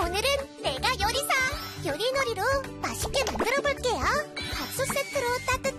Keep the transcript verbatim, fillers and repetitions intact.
오늘은 내가 요리사 요리놀이로 맛있게 만들어 볼게요. 밥솥 세트로 따뜻한